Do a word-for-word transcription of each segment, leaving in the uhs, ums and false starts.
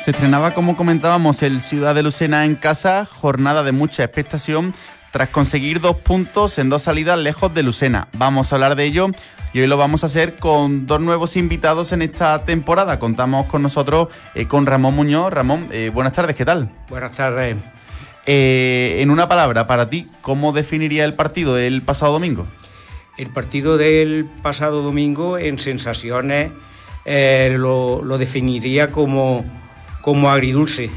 Se estrenaba, como comentábamos, el Ciudad de Lucena en casa, jornada de mucha expectación tras conseguir dos puntos en dos salidas lejos de Lucena. Vamos a hablar de ello y hoy lo vamos a hacer con dos nuevos invitados en esta temporada. Contamos con nosotros eh, con Ramón Muñoz. Ramón, eh, buenas tardes, ¿qué tal? Buenas tardes. Eh, en una palabra, para ti, ¿cómo definiría el partido del pasado domingo? El partido del pasado domingo, en sensaciones, eh, lo, lo definiría como, como agridulce.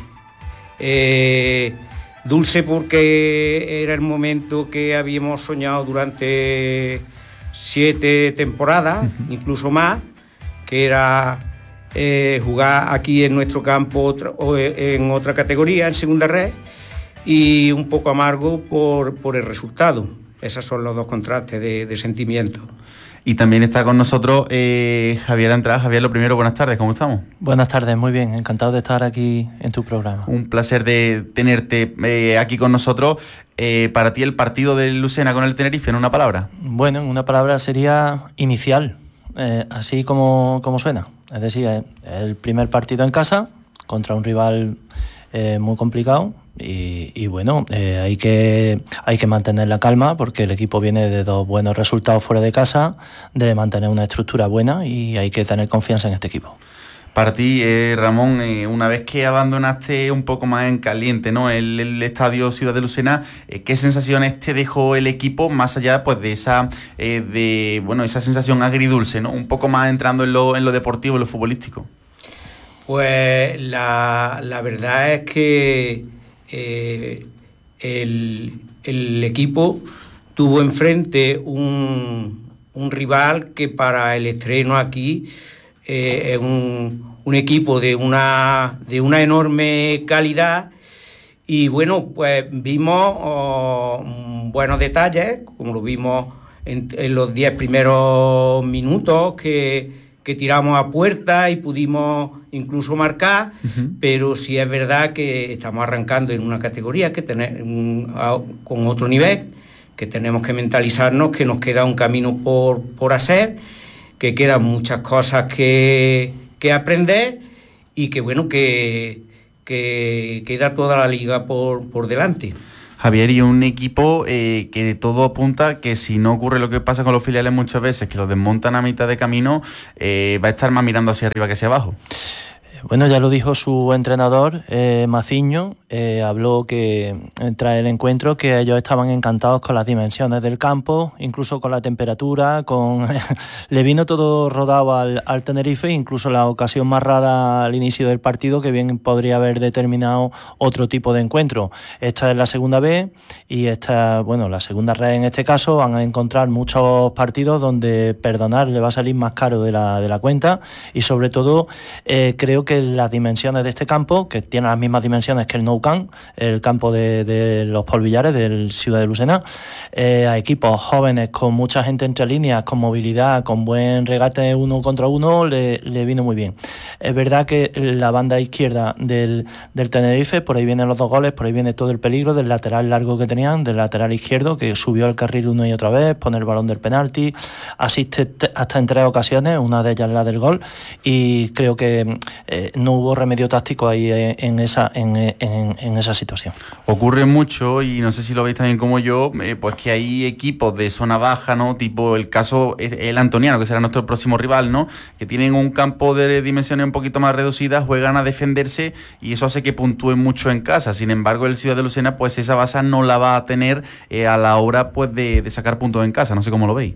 Eh, dulce porque era el momento que habíamos soñado durante siete temporadas, uh-huh. incluso más, que era eh, jugar aquí en nuestro campo otra, o en otra categoría, en segunda red, y un poco amargo por, por el resultado. Esos son los dos contrastes de, de sentimientos. Y también está con nosotros eh, Javier Andrade. Javier, lo primero, buenas tardes, ¿cómo estamos? Buenas tardes, muy bien, encantado de estar aquí en tu programa. Un placer de tenerte eh, aquí con nosotros. Eh, para ti, el partido del Lucena con el Tenerife, en una palabra. Bueno, en una palabra sería inicial, eh, así como, como suena. Es decir, eh, el primer partido en casa contra un rival eh, muy complicado. Y, y bueno, eh, hay que hay que mantener la calma porque el equipo viene de dos buenos resultados fuera de casa, de mantener una estructura buena y hay que tener confianza en este equipo. Para ti, eh, Ramón, eh, una vez que abandonaste un poco más en caliente, ¿no?, el, el estadio Ciudad de Lucena, eh, ¿qué sensaciones te dejó el equipo más allá, pues, de esa eh, de bueno esa sensación agridulce, ¿no?, un poco más entrando en lo en lo deportivo, en lo futbolístico? Pues la, la verdad es que Eh, el, el equipo tuvo enfrente un, un rival que para el estreno aquí eh, es un, un equipo de una, de una enorme calidad y bueno, pues vimos oh, buenos detalles, como lo vimos en, en los diez primeros minutos que que tiramos a puerta y pudimos incluso marcar, uh-huh. pero sí es verdad que estamos arrancando en una categoría que tener, un, a, con otro nivel, que tenemos que mentalizarnos que nos queda un camino por, por hacer, que quedan muchas cosas que, que aprender y que bueno, que, que queda toda la liga por, por delante. Javier, y un equipo eh, que de todo apunta que si no ocurre lo que pasa con los filiales muchas veces, que los desmontan a mitad de camino, eh, va a estar más mirando hacia arriba que hacia abajo. Bueno, ya lo dijo su entrenador, eh, Maciño, eh, habló que tras el encuentro que ellos estaban encantados con las dimensiones del campo, incluso con la temperatura, con le vino todo rodado al, al Tenerife, incluso la ocasión más rara al inicio del partido que bien podría haber determinado otro tipo de encuentro. Esta es la segunda vez y esta, bueno, la segunda red en este caso, van a encontrar muchos partidos donde perdonar le va a salir más caro de la, de la cuenta y sobre todo eh, creo que las dimensiones de este campo, que tiene las mismas dimensiones que el Nou Camp, el campo de, de los Polvillares, del Ciudad de Lucena, eh, a equipos jóvenes con mucha gente entre líneas, con movilidad, con buen regate uno contra uno, le, le vino muy bien. Es verdad que la banda izquierda del, del Tenerife, por ahí vienen los dos goles, por ahí viene todo el peligro del lateral largo que tenían, del lateral izquierdo, que subió al carril una y otra vez, pone el balón del penalti, asiste t- hasta en tres ocasiones, una de ellas la del gol, y creo que eh, no hubo remedio táctico ahí en esa en, en, en esa situación. Ocurre mucho, y no sé si lo veis también como yo, eh, pues que hay equipos de zona baja, ¿no?, tipo el caso, el Antoniano, que será nuestro próximo rival, ¿no?, que tienen un campo de dimensiones un poquito más reducidas, juegan a defenderse y eso hace que puntúen mucho en casa. Sin embargo, el Ciudad de Lucena, pues esa base no la va a tener eh, a la hora pues de, de sacar puntos en casa. No sé cómo lo veis.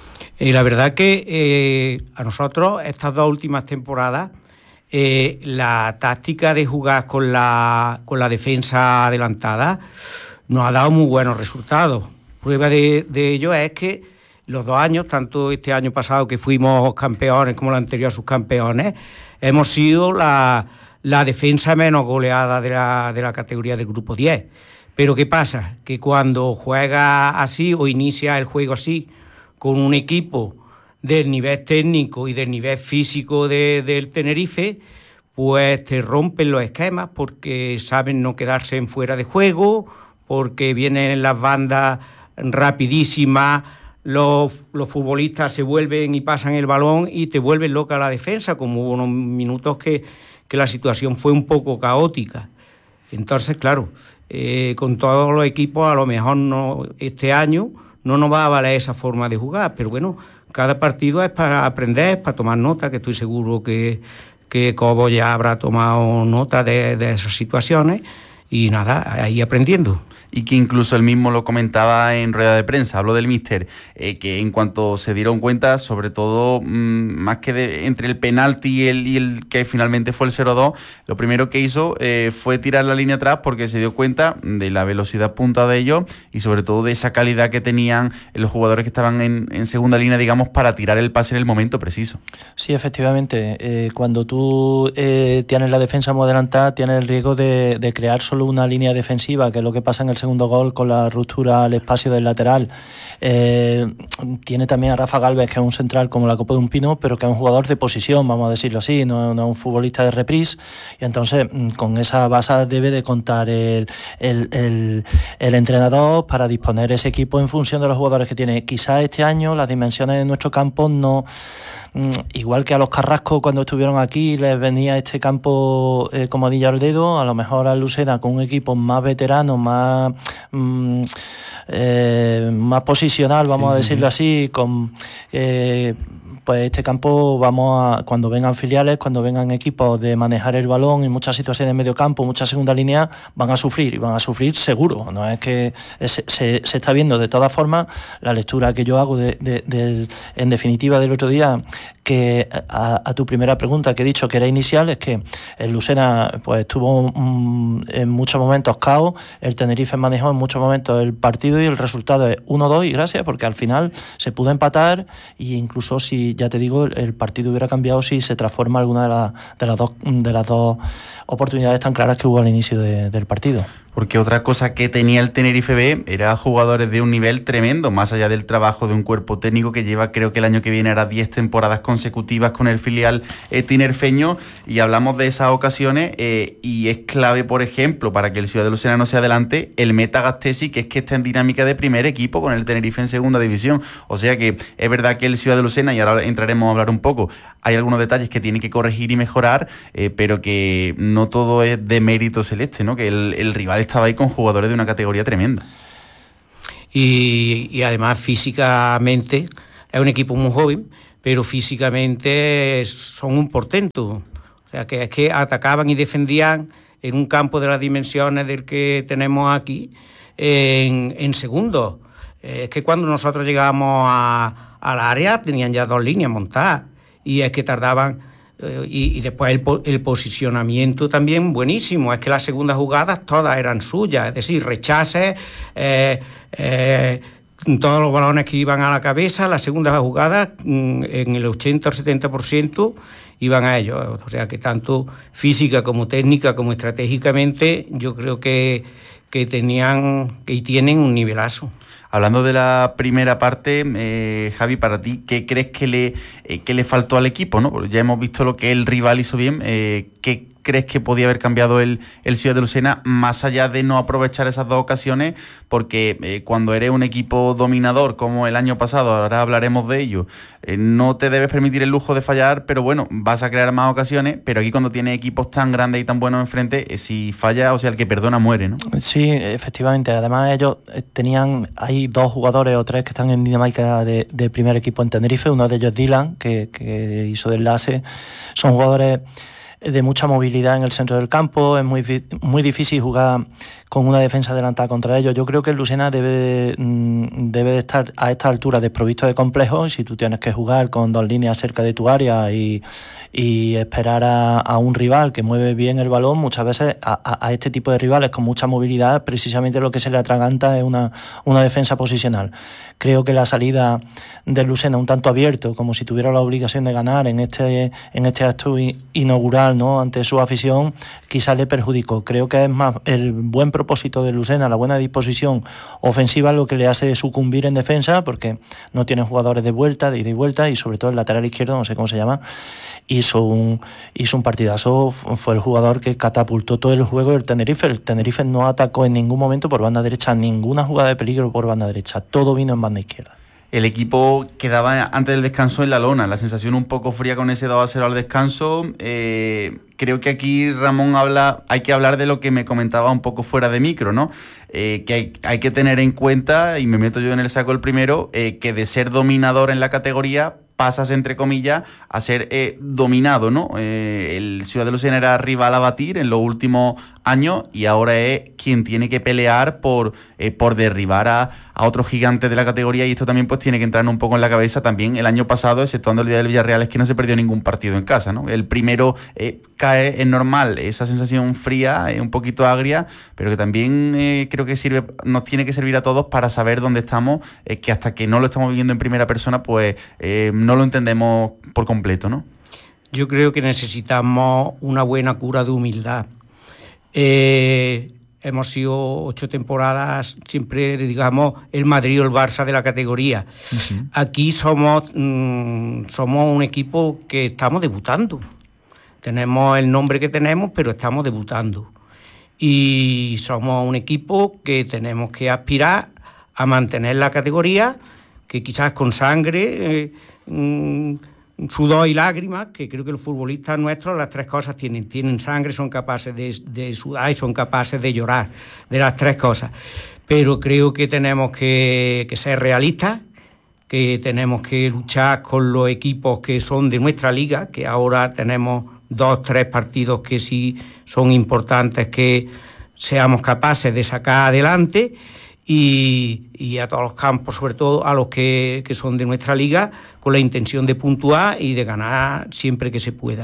Y la verdad que eh, a nosotros estas dos últimas temporadas Eh, la táctica de jugar con la, con la defensa adelantada nos ha dado muy buenos resultados. Prueba de, de ello es que los dos años, tanto este año pasado que fuimos campeones como el anterior subcampeones, hemos sido la, la defensa menos goleada de la, de la categoría del grupo diez. Pero ¿qué pasa? Que cuando juegas así o inicia el juego así con un equipo del nivel técnico y del nivel físico de, del Tenerife, pues te rompen los esquemas porque saben no quedarse en fuera de juego, porque vienen las bandas rapidísimas, los, los futbolistas se vuelven y pasan el balón y te vuelven loca la defensa, como hubo unos minutos que, que la situación fue un poco caótica. Entonces, claro, eh, con todos los equipos a lo mejor no este año no nos va a valer esa forma de jugar, pero bueno, cada partido es para aprender, es para tomar nota, que estoy seguro que, que Cobo ya habrá tomado nota de, de esas situaciones y nada, ahí aprendiendo. Y que incluso él mismo lo comentaba en rueda de prensa, hablo del míster, eh, que en cuanto se dieron cuenta, sobre todo, mmm, más que de, entre el penalti y el, y el que finalmente fue el cero dos, lo primero que hizo eh, fue tirar la línea atrás porque se dio cuenta de la velocidad punta de ellos y sobre todo de esa calidad que tenían los jugadores que estaban en, en segunda línea, digamos, para tirar el pase en el momento preciso. Sí, efectivamente, eh, cuando tú eh, tienes la defensa muy adelantada, tienes el riesgo de, de crear solo una línea defensiva, que es lo que pasa en el segundo gol con la ruptura al espacio del lateral. Eh, tiene también a Rafa Gálvez, que es un central como la copa de un pino, pero que es un jugador de posición, vamos a decirlo así, no, no es un futbolista de reprise, y entonces con esa base debe de contar el, el, el, el entrenador para disponer ese equipo en función de los jugadores que tiene. Quizás este año las dimensiones de nuestro campo no... Igual que a los Carrasco cuando estuvieron aquí les venía este campo eh, como anillo al dedo, a lo mejor a Lucena con un equipo más veterano, más mm, eh, más posicional, vamos sí, a decirlo sí, sí. así, con eh, pues este campo vamos a, cuando vengan filiales, cuando vengan equipos de manejar el balón en muchas situaciones de medio campo, mucha segunda línea, van a sufrir y van a sufrir seguro. No es que se, se, se está viendo de todas formas la lectura que yo hago de, de, de, en definitiva del otro día, que a, a tu primera pregunta que he dicho que era inicial, es que el Lucena pues estuvo um, en muchos momentos caos, el Tenerife manejó en muchos momentos el partido y el resultado es uno dos y gracias, porque al final se pudo empatar e incluso si, ya te digo, el partido hubiera cambiado si se transforma alguna de, la, de, las, dos, de las dos oportunidades tan claras que hubo al inicio de, del partido. Porque otra cosa que tenía el Tenerife B era jugadores de un nivel tremendo, más allá del trabajo de un cuerpo técnico que lleva, creo que el año que viene hará diez temporadas consecutivas con el filial eh, tinerfeño, y hablamos de esas ocasiones eh, y es clave, por ejemplo, para que el Ciudad de Lucena no se adelante, el meta Gastesi, que es que está en dinámica de primer equipo con el Tenerife en segunda división. O sea que es verdad que el Ciudad de Lucena, y ahora entraremos a hablar un poco, hay algunos detalles que tiene que corregir y mejorar, eh, pero que no todo es de mérito celeste, ¿no? Que el, el rival estaba ahí con jugadores de una categoría tremenda. Y, y además físicamente es un equipo muy joven, pero físicamente son un portento. O sea, que es que atacaban y defendían en un campo de las dimensiones del que tenemos aquí en, en segundos. Es que cuando nosotros llegábamos a, al área tenían ya dos líneas montadas y es que tardaban... Y, y después el, el posicionamiento también buenísimo, es que las segundas jugadas todas eran suyas, es decir, rechaces, eh, eh, todos los balones que iban a la cabeza, las segundas jugadas en el ochenta o setenta por ciento iban a ellos, o sea que tanto física como técnica como estratégicamente yo creo que, que tenían y tienen un nivelazo. Hablando de la primera parte, eh, Javi, para ti, ¿qué crees que le, eh, que le faltó al equipo, ¿no? Porque ya hemos visto lo que el rival hizo bien. Eh, ¿Qué crees que podía haber cambiado el, el Ciudad de Lucena, más allá de no aprovechar esas dos ocasiones? Porque eh, cuando eres un equipo dominador, como el año pasado, ahora hablaremos de ello, eh, no te debes permitir el lujo de fallar, pero bueno, vas a crear más ocasiones, pero aquí cuando tienes equipos tan grandes y tan buenos enfrente, eh, si falla, o sea, el que perdona muere, ¿no? Sí, efectivamente. Además ellos tenían, hay dos jugadores o tres que están en dinámica de, de primer equipo en Tenerife, uno de ellos Dylan, que, que hizo de enlace. Son jugadores de mucha movilidad en el centro del campo, es muy, muy difícil jugar con una defensa adelantada contra ellos. Yo creo que el Lucena debe de, debe de estar a esta altura desprovisto de complejos, y si tú tienes que jugar con dos líneas cerca de tu área y, y esperar a, a un rival que mueve bien el balón, muchas veces a, a, a este tipo de rivales con mucha movilidad, precisamente lo que se le atraganta es una, una defensa posicional. Creo que la salida del Lucena un tanto abierto, como si tuviera la obligación de ganar en este, en este acto inaugural, ¿no?, ante su afición, quizás le perjudicó. Creo que es más el buen propósito de Lucena, la buena disposición ofensiva, lo que le hace sucumbir en defensa, porque no tiene jugadores de vuelta, de ida y vuelta, y sobre todo el lateral izquierdo, no sé cómo se llama, hizo un, hizo un partidazo, fue el jugador que catapultó todo el juego del Tenerife. El Tenerife no atacó en ningún momento por banda derecha, ninguna jugada de peligro por banda derecha, todo vino en banda izquierda. el equipo quedaba antes del descanso en la lona, la sensación un poco fría con ese dos a cero al descanso. Eh, creo que aquí Ramón habla, hay que hablar de lo que me comentaba un poco fuera de micro, ¿no? Eh, que hay, hay que tener en cuenta, y me meto yo en el saco el primero, eh, que de ser dominador en la categoría pasas, entre comillas, a ser eh, dominado, ¿no? Eh, el Ciudad de Lucena era rival a batir en los últimos años y ahora es quien tiene que pelear por, eh, por derribar a, a otros gigantes de la categoría, y esto también pues tiene que entrar un poco en la cabeza. También el año pasado, exceptuando el día del Villarreal, es que no se perdió ningún partido en casa, ¿no? El primero eh, cae, es normal, esa sensación fría, eh, un poquito agria, pero que también eh, creo que sirve, nos tiene que servir a todos para saber dónde estamos, eh, que hasta que no lo estamos viviendo en primera persona, pues eh, no lo entendemos por completo, ¿no? Yo creo que necesitamos una buena cura de humildad. Eh, hemos sido ocho temporadas siempre, digamos, el Madrid o el Barça de la categoría. Uh-huh. Aquí somos, mmm, somos un equipo que estamos debutando. Tenemos el nombre que tenemos, pero estamos debutando. Y somos un equipo que tenemos que aspirar a mantener la categoría, que quizás con sangre, eh, mmm, sudor y lágrimas, que creo que los futbolistas nuestros las tres cosas tienen, tienen sangre, son capaces de, de sudar y son capaces de llorar, de las tres cosas. Pero creo que tenemos que, que ser realistas, que tenemos que luchar con los equipos que son de nuestra liga, que ahora tenemos dos, tres partidos que sí son importantes, que seamos capaces de sacar adelante. Y, y a todos los campos, sobre todo a los que, que son de nuestra liga, con la intención de puntuar y de ganar siempre que se pueda.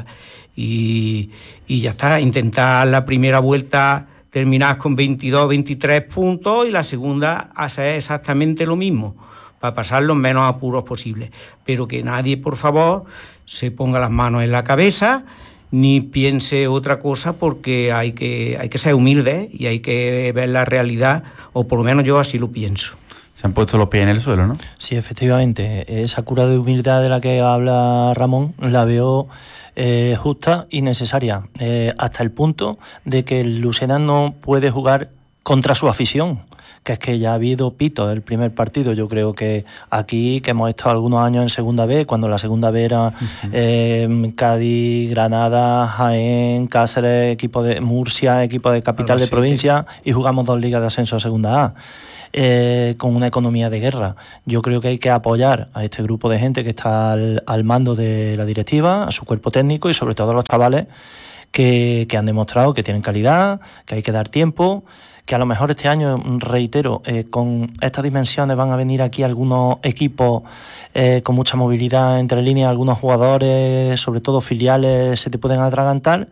Y, y ya está, intentar la primera vuelta terminar con veintidós, veintitrés puntos y la segunda hacer exactamente lo mismo, para pasar los menos apuros posibles. Pero que nadie, por favor, se ponga las manos en la cabeza ni piense otra cosa, porque hay que, hay que ser humilde y hay que ver la realidad, o por lo menos yo así lo pienso. Se han puesto los pies en el suelo, ¿no? Sí, efectivamente. Esa cura de humildad de la que habla Ramón la veo eh, justa y necesaria, eh, hasta el punto de que el Lucena no puede jugar contra su afición, que es que ya ha habido pito el primer partido. Yo creo que aquí, que hemos estado algunos años en Segunda B, cuando la Segunda B era uh-huh. eh, Cádiz, Granada, Jaén, Cáceres, equipo de Murcia, equipo de capital de provincia, y jugamos dos ligas de ascenso a Segunda A, eh, con una economía de guerra. Yo creo que hay que apoyar a este grupo de gente que está al, al mando de la directiva, a su cuerpo técnico y sobre todo a los chavales que, que han demostrado que tienen calidad, que hay que dar tiempo, que a lo mejor este año, reitero, eh, con estas dimensiones van a venir aquí algunos equipos eh, con mucha movilidad entre líneas, algunos jugadores, sobre todo filiales, se te pueden atragantar.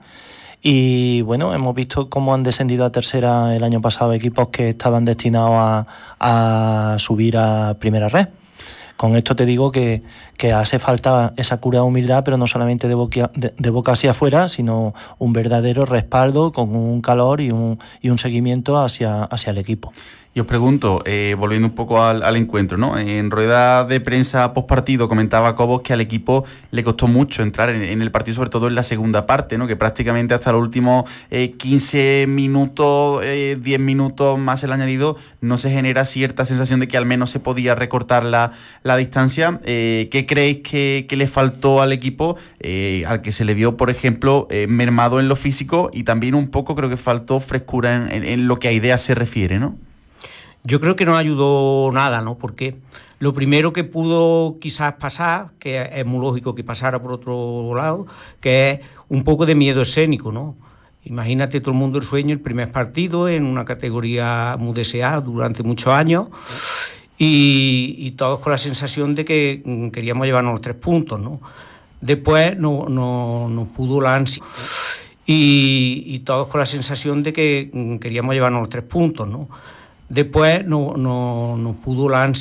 Y bueno, hemos visto cómo han descendido a tercera el año pasado equipos que estaban destinados a, a subir a primera red. Con esto te digo que, que hace falta esa cura de humildad, pero no solamente de boca, de, de boca hacia afuera, sino un verdadero respaldo con un calor y un, y un seguimiento hacia, hacia el equipo. Y os pregunto, eh, volviendo un poco al, al encuentro, ¿no? En rueda de prensa postpartido comentaba Cobos que al equipo le costó mucho entrar en, en el partido, sobre todo en la segunda parte, ¿no? Que prácticamente hasta los últimos eh, quince minutos, eh, diez minutos más el añadido, no se genera cierta sensación de que al menos se podía recortar la, la distancia. Eh, ¿Qué creéis que, que le faltó al equipo, eh, al que se le vio, por ejemplo, eh, mermado en lo físico, y también un poco creo que faltó frescura en, en, en lo que a ideas se refiere, ¿no? Yo creo que no ayudó nada, ¿no? Porque lo primero que pudo quizás pasar, que es muy lógico que pasara por otro lado, que es un poco de miedo escénico, ¿no? Imagínate todo el mundo el sueño, el primer partido en una categoría muy deseada durante muchos años, y, y todos con la sensación de que queríamos llevarnos los tres puntos, ¿no? Después no, no, no pudo la ansia, y, y todos con la sensación de que queríamos llevarnos los tres puntos, ¿no? Después no, no, no pudo la ansia.